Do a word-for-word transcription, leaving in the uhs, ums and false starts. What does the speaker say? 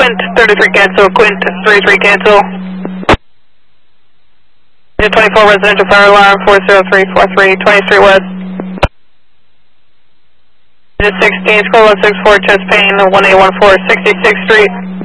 Quint, thirty-three cancel, Quint, thirty-three cancel. twenty-four residential fire alarm, four zero three four three, twenty-three west. sixteen, school one six four, chest pain, one eight one four, sixty-sixth Street.